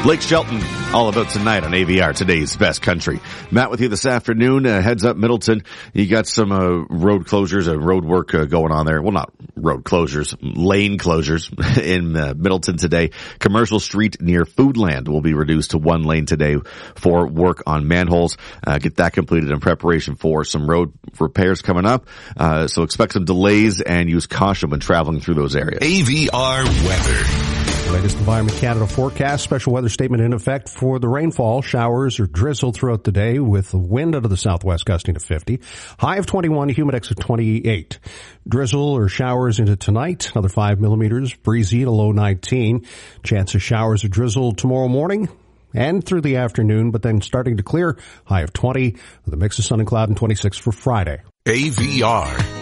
Blake Shelton, all about tonight on AVR, today's best country. Matt with you this afternoon. Heads up Middleton. You got some road closures and road work going on there. Well, not road closures, lane closures in Middleton today. Commercial Street near Foodland will be reduced to one lane today for work on manholes. Get that completed in preparation for some road repairs coming up. So expect some delays and use caution when traveling through those areas. AVR weather. Latest Environment Canada forecast. Special weather statement in effect for the rainfall. Showers or drizzle throughout the day with the wind out of the southwest gusting to 50. High of 21, humidex of 28. Drizzle or showers into tonight. Another 5 millimeters. Breezy to low 19. Chance of showers or drizzle tomorrow morning and through the afternoon, but then starting to clear. High of 20 with a mix of sun and cloud and 26 for Friday. AVR.